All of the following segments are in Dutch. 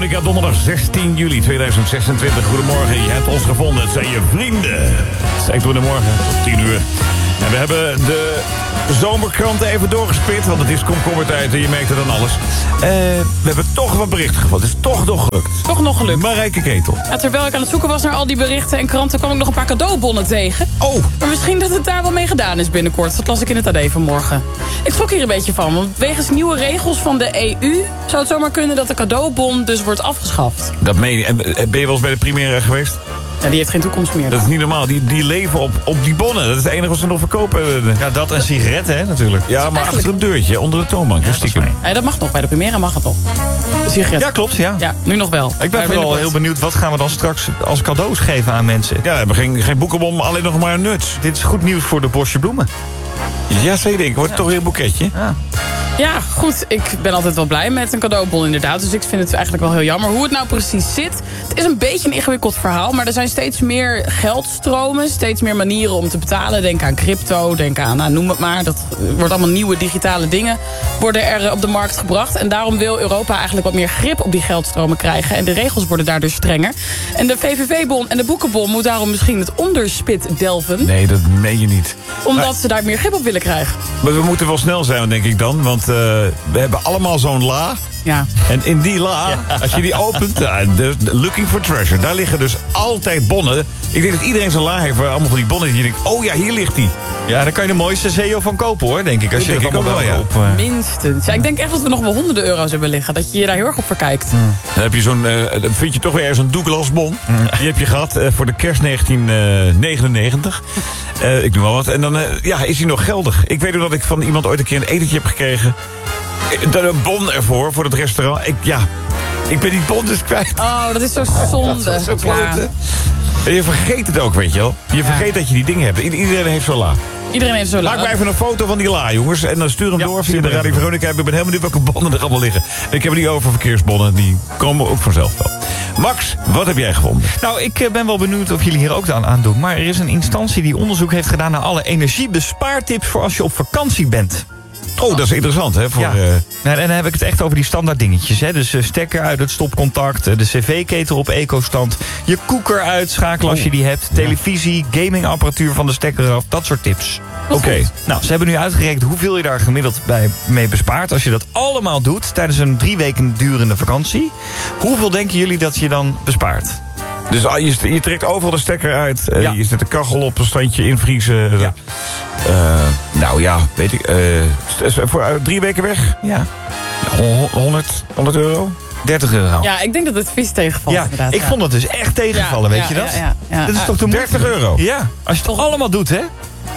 Veronica, donderdag 16 juli 2026. Goedemorgen, je hebt ons gevonden. Het zijn je vrienden. Steekt door de morgen tot 10 uur. En we hebben de zomerkranten even doorgespit, want het is komkommertijd en je merkt het aan alles. We hebben toch wat berichten gevonden. Het is toch nog gelukt. Toch nog gelukt. Marijke Ketel. Ja, terwijl ik aan het zoeken was naar al die berichten en kranten, kwam ik nog een paar cadeaubonnen tegen. Oh! Maar misschien dat het daar wel mee gedaan is binnenkort. Dat las ik in het AD vanmorgen. Ik schrok hier een beetje van, want wegens nieuwe regels van de EU zou het zomaar kunnen dat de cadeaubon dus wordt afgeschaft. Dat meen je. En ben je wel eens bij de Primera geweest? Ja, die heeft geen toekomst meer. Dat is niet normaal. Die leven op die bonnen. Dat is het enige wat ze nog verkopen. Ja, dat en sigaretten, hè, natuurlijk. Ja, maar achter een deurtje, onder de toonbank. Ja, stiekem. Ja, dat mag nog. Bij de Primera mag het toch. De sigaret. Ja, klopt, ja. Ja, nu nog wel. Ik ben vooral heel benieuwd, wat gaan we dan straks als cadeaus geven aan mensen? Ja, we hebben geen boekenbom, alleen nog maar nuts. Dit is goed nieuws voor de bosje bloemen. Ja, zeker. Ik word toch weer een boeketje. Ja. Ja, goed. Ik ben altijd wel blij met een cadeaubon inderdaad. Dus ik vind het eigenlijk wel heel jammer hoe het nou precies zit. Het is een beetje een ingewikkeld verhaal. Maar er zijn steeds meer geldstromen. Steeds meer manieren om te betalen. Denk aan crypto, denk aan, nou, noem het maar. Dat wordt allemaal nieuwe digitale dingen. Worden er op de markt gebracht. En daarom wil Europa eigenlijk wat meer grip op die geldstromen krijgen. En de regels worden daardoor strenger. En de VVV-bon en de boekenbon moet daarom misschien het onderspit delven. Nee, dat meen je niet. Omdat ze daar meer grip op willen krijgen. Maar we moeten wel snel zijn, denk ik dan. Want we hebben allemaal zo'n la. Ja. En in die la, als je die opent, looking for treasure. Daar liggen dus altijd bonnen. Ik denk dat iedereen zo'n la heeft waar allemaal van die bonnen. Die je denkt, oh ja, hier ligt die. Ja, daar kan je de mooie CEO van kopen, hoor, denk ik. Als je denk er ik ook allemaal wel, ja. op... Minstens. Ja, ik denk echt dat we nog wel honderden euro's hebben liggen. Dat je je daar heel erg op verkijkt. Dan heb je dan vind je toch weer zo'n Douglas bon. Die heb je gehad voor de kerst 1999. Ik doe wel wat. En dan is die nog geldig. Ik weet ook dat ik van iemand ooit een keer een etentje heb gekregen. Een bon ervoor, voor het restaurant. Ik ben die bon dus kwijt. Oh, dat is zo zonde. Dat is zo Ja. klote. En je vergeet het ook, weet je wel. Je vergeet dat je die dingen hebt. Iedereen heeft zo'n la. Iedereen heeft zo Maak mij even een foto van die la, jongens. En dan stuur hem door via de Radio Veronica. Ik ben helemaal benieuwd welke bonnen er allemaal liggen. Ik heb het niet over verkeersbonnen. Die komen ook vanzelf wel. Max, wat heb jij gevonden? Nou, ik ben wel benieuwd of jullie hier ook aan doen. Maar er is een instantie die onderzoek heeft gedaan naar alle energiebespaartips voor als je op vakantie bent. Oh, dat is interessant, hè? Voor, Ja. En dan heb ik het echt over die standaard dingetjes. Hè? Dus stekker uit het stopcontact, de cv-ketel op eco-stand, je koeker uitschakelen als je die hebt, televisie, gamingapparatuur van de stekker af, dat soort tips. Oké. Nou, ze hebben nu uitgerekend hoeveel je daar gemiddeld mee bespaart als je dat allemaal doet tijdens een 3 weken durende vakantie. Hoeveel denken jullie dat je dan bespaart? Dus je trekt overal de stekker uit. Ja. Je zet de kachel op, een standje invriezen. Ja. Nou ja, weet ik. Voor 3 weken weg? Ja. 100 euro? 30 euro. Ja, ik denk dat het vies tegenvalt Ja, inderdaad. ik vond dat dus echt tegenvallen, weet je dat? Ja. Dat is toch te moeilijk? 30 euro? Ja, als je het toch allemaal doet, hè?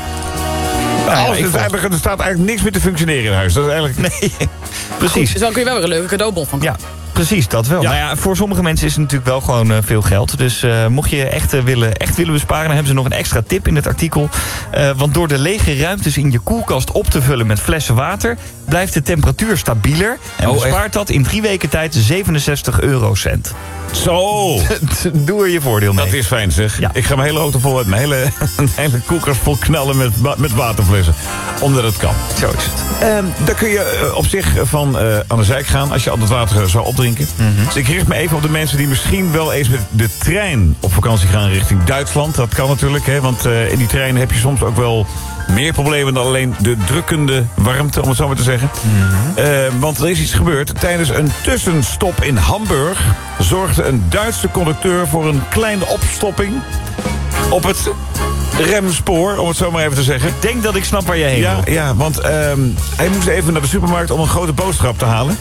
Alles is eigenlijk, er staat eigenlijk niks meer te functioneren in huis. Dat is eigenlijk... Nee, precies. Dus dan kun je wel weer een leuke cadeaubon van kopen. Ja, precies, dat wel. Ja. Nou ja, voor sommige mensen is het natuurlijk wel gewoon veel geld. Dus mocht je echt willen besparen, dan hebben ze nog een extra tip in het artikel. Want door de lege ruimtes in je koelkast op te vullen met flessen water, blijft de temperatuur stabieler. En bespaart dat in 3 weken tijd 67 eurocent. Zo! Doe er je voordeel mee. Dat is fijn, zeg. Ja. Ik ga mijn hele auto vol uit. Mijn hele koelkast vol knallen met waterflessen. Omdat het kan. Zo is het. Daar kun je op zich van aan de zijk gaan als je al het water zou opdrinken. Dus ik richt me even op de mensen die misschien wel eens met de trein op vakantie gaan richting Duitsland. Dat kan natuurlijk, hè, want in die trein heb je soms ook wel meer problemen dan alleen de drukkende warmte, om het zo maar te zeggen. Want er is iets gebeurd. Tijdens een tussenstop in Hamburg zorgde een Duitse conducteur voor een kleine opstopping op het remspoor, om het zo maar even te zeggen. Ik denk dat ik snap waar je heen wil. Ja, want hij moest even naar de supermarkt om een grote boodschap te halen.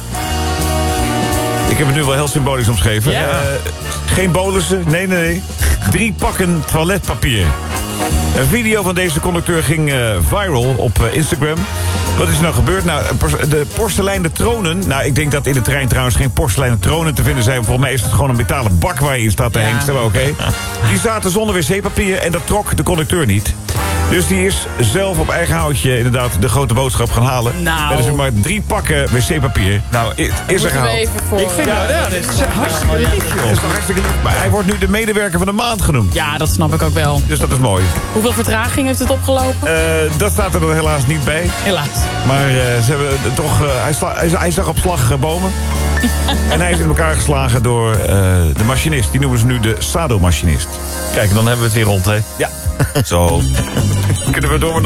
Ik heb het nu wel heel symbolisch omschreven. Ja. Geen bolussen, nee. 3 pakken toiletpapier. Een video van deze conducteur ging viral op Instagram. Wat is er nou gebeurd? Nou, de porseleinen tronen... Nou, ik denk dat in de trein trouwens geen porseleinen tronen te vinden zijn. Volgens mij is het gewoon een metalen bak waar je in staat te hengstelen, oké? Die zaten zonder wc-papier en dat trok de conducteur niet. Dus die is zelf op eigen houtje inderdaad de grote boodschap gaan halen. Nou. En dus maar 3 pakken wc-papier. Nou, is er gehaald. Ik vind dat is hartstikke lief, joh. Dat is toch hartstikke lief. Maar hij wordt nu de medewerker van de maand genoemd. Ja, dat snap ik ook wel. Dus dat is mooi. Hoeveel vertraging heeft het opgelopen? Dat staat er dan helaas niet bij. Helaas. Maar ze hebben toch, hij zag op slag bomen. En hij is in elkaar geslagen door de machinist. Die noemen ze nu de sadomachinist. Kijk, dan hebben we het weer rond, hè? Ja, zo. Kunnen we door